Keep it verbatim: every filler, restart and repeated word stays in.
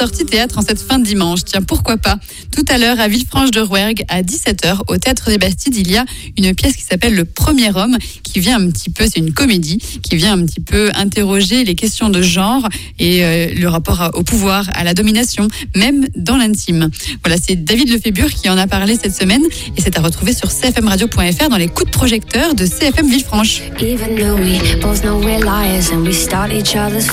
sortie théâtre en cette fin de dimanche. Tiens, pourquoi pas? Tout à l'heure, à Villefranche-de-Rouergue, à dix-sept heures, au Théâtre des Bastides, il y a une pièce qui s'appelle Le Premier Homme, qui vient un petit peu, c'est une comédie, qui vient un petit peu interroger les questions de genre et euh, le rapport au pouvoir, à la domination, même dans l'intime. Voilà, c'est David Lefébure qui en a parlé cette semaine et c'est à retrouver sur c f m radio point f r dans les coups de projecteur de C F M Villefranche.